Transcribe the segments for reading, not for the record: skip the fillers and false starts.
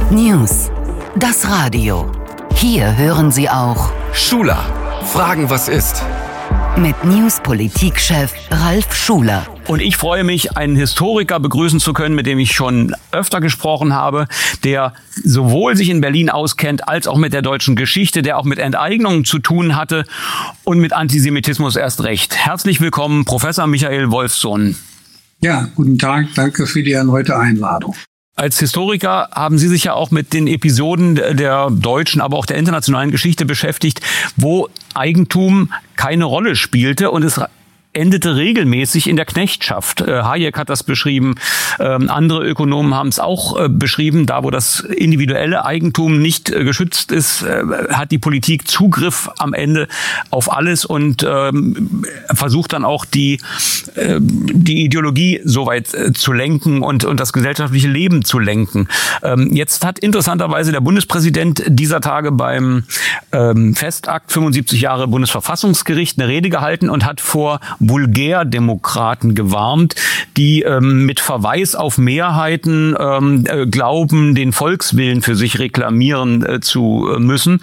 News. Das Radio. Hier hören Sie auch Schuler. Fragen, was ist? Mit News-Politikchef Ralf Schuler. Und ich freue mich, einen Historiker begrüßen zu können, mit dem ich schon öfter gesprochen habe, der sowohl sich in Berlin auskennt, als auch mit der deutschen Geschichte, der auch mit Enteignungen zu tun hatte und mit Antisemitismus erst recht. Herzlich willkommen, Professor Michael Wolfsohn. Ja, guten Tag, danke für die erneute Einladung. Als Historiker haben Sie sich ja auch mit den Episoden der deutschen, aber auch der internationalen Geschichte beschäftigt, wo Eigentum keine Rolle spielte und es endete regelmäßig in der Knechtschaft. Hayek hat das beschrieben, andere Ökonomen haben es auch beschrieben. Da, wo das individuelle Eigentum nicht geschützt ist, hat die Politik Zugriff am Ende auf alles und versucht dann auch die Ideologie soweit zu lenken und das gesellschaftliche Leben zu lenken. Jetzt hat interessanterweise der Bundespräsident dieser Tage beim Festakt 75 Jahre Bundesverfassungsgericht eine Rede gehalten und hat vor Vulgärdemokraten gewarnt, die mit Verweis auf Mehrheiten glauben, den Volkswillen für sich reklamieren zu müssen.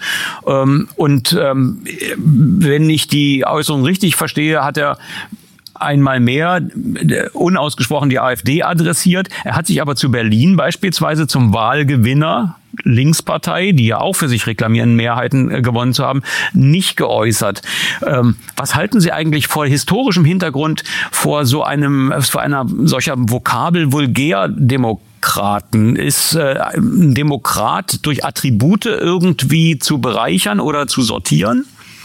Wenn ich die Äußerung richtig verstehe, hat er einmal mehr unausgesprochen die AfD adressiert. Er hat sich aber zu Berlin beispielsweise zum Wahlgewinner Linkspartei, die ja auch für sich reklamieren, Mehrheiten gewonnen zu haben, nicht geäußert. Was halten Sie eigentlich vor historischem Hintergrund vor einer solcher Vokabel Vulgärdemokraten? Ist ein Demokrat durch Attribute irgendwie zu bereichern oder zu sortieren?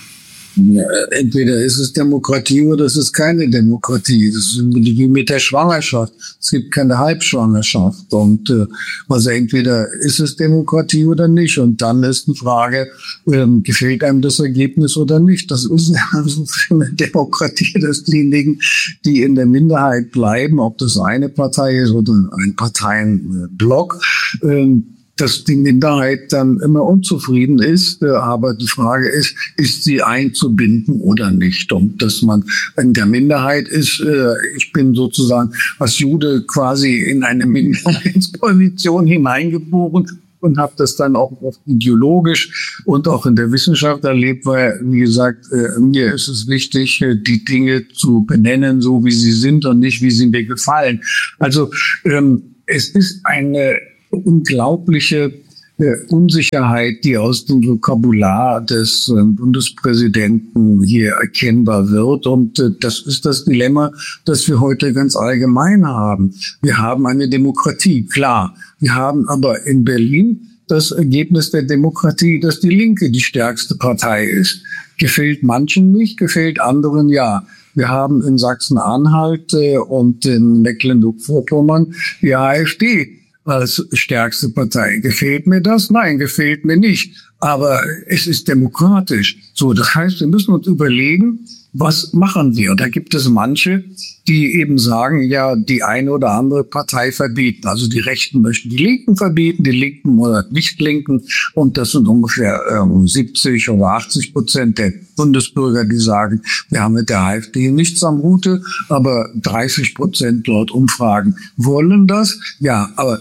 Ja, entweder ist es Demokratie oder es ist keine Demokratie. Das ist wie mit der Schwangerschaft. Es gibt keine Halbschwangerschaft. Und entweder ist es Demokratie oder nicht. Und dann ist die Frage, gefällt einem das Ergebnis oder nicht. Das ist eine Demokratie, dass diejenigen, die in der Minderheit bleiben, ob das eine Partei ist oder ein Parteienblock, dass die Minderheit dann immer unzufrieden ist. Aber die Frage ist sie einzubinden oder nicht? Und dass man in der Minderheit ist, ich bin sozusagen als Jude quasi in eine Minderheitsposition hineingeboren und habe das dann auch ideologisch und auch in der Wissenschaft erlebt, weil, wie gesagt, mir ist es wichtig, die Dinge zu benennen, so wie sie sind und nicht, wie sie mir gefallen. Also es ist eine unglaubliche Unsicherheit, die aus dem Vokabular des Bundespräsidenten hier erkennbar wird. Und das ist das Dilemma, das wir heute ganz allgemein haben. Wir haben eine Demokratie, klar. Wir haben aber in Berlin das Ergebnis der Demokratie, dass die Linke die stärkste Partei ist. Gefällt manchen nicht, gefällt anderen ja. Wir haben in Sachsen-Anhalt und in Mecklenburg-Vorpommern die AfD als stärkste Partei. Gefällt mir das? Nein, gefällt mir nicht. Aber es ist demokratisch. So, das heißt, wir müssen uns überlegen, was machen wir? Und da gibt es manche, die eben sagen, ja, die eine oder andere Partei verbieten. Also die Rechten möchten die Linken verbieten, die Linken oder Nicht-Linken. Und das sind ungefähr 70 oder 80% der Bundesbürger, die sagen, wir haben mit der AfD nichts am Hute. Aber 30% laut Umfragen wollen das. Ja, aber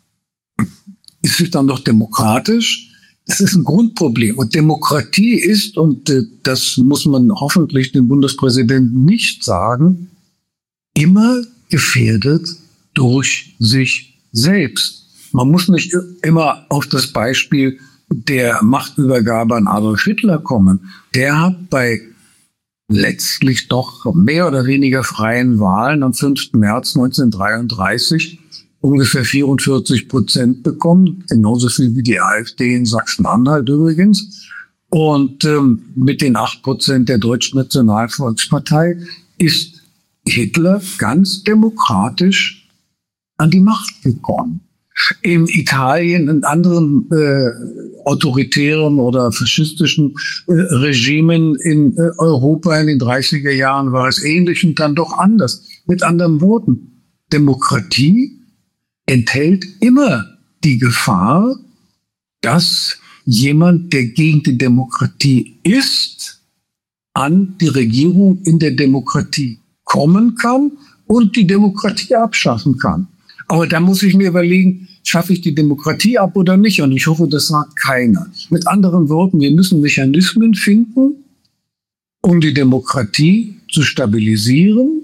ist es dann doch demokratisch? Das ist ein Grundproblem. Und Demokratie ist, und das muss man hoffentlich dem Bundespräsidenten nicht sagen, immer gefährdet durch sich selbst. Man muss nicht immer auf das Beispiel der Machtübergabe an Adolf Hitler kommen. Der hat bei letztlich doch mehr oder weniger freien Wahlen am 5. März 1933 ungefähr 44% bekommen, genauso viel wie die AfD in Sachsen-Anhalt übrigens. Und mit den 8% der Deutschen Nationalvolkspartei ist Hitler ganz demokratisch an die Macht gekommen. In Italien, in anderen autoritären oder faschistischen Regimen in Europa in den 30er Jahren war es ähnlich und dann doch anders. Mit anderen Worten, Demokratie enthält immer die Gefahr, dass jemand, der gegen die Demokratie ist, an die Regierung in der Demokratie kommen kann und die Demokratie abschaffen kann. Aber da muss ich mir überlegen, schaffe ich die Demokratie ab oder nicht? Und ich hoffe, das sagt keiner. Mit anderen Worten, wir müssen Mechanismen finden, um die Demokratie zu stabilisieren,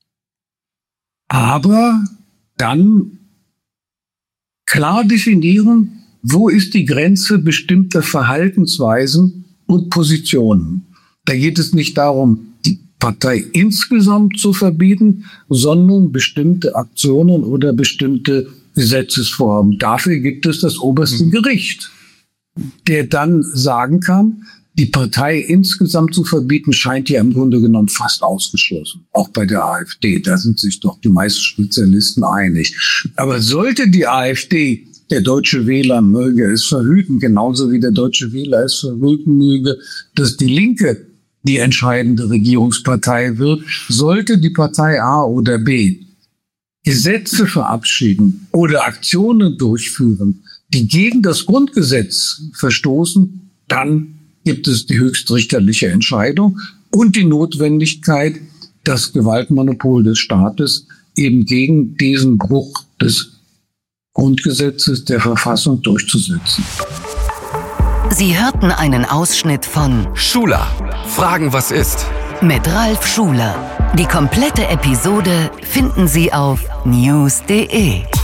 aber dann klar definieren, wo ist die Grenze bestimmter Verhaltensweisen und Positionen. Da geht es nicht darum, die Partei insgesamt zu verbieten, sondern bestimmte Aktionen oder bestimmte Gesetzesformen. Dafür gibt es das oberste Gericht, der dann sagen kann, die Partei insgesamt zu verbieten, scheint ja im Grunde genommen fast ausgeschlossen. Auch bei der AfD, da sind sich doch die meisten Spezialisten einig. Aber sollte die AfD, der deutsche Wähler möge es verhüten, genauso wie der deutsche Wähler es verhüten möge, dass die Linke die entscheidende Regierungspartei wird, sollte die Partei A oder B Gesetze verabschieden oder Aktionen durchführen, die gegen das Grundgesetz verstoßen, dann gibt es die höchstrichterliche Entscheidung und die Notwendigkeit, das Gewaltmonopol des Staates eben gegen diesen Bruch des Grundgesetzes der Verfassung durchzusetzen. Sie hörten einen Ausschnitt von Schuler, Fragen was ist? mit Ralf Schuler. Die komplette Episode finden Sie auf news.de.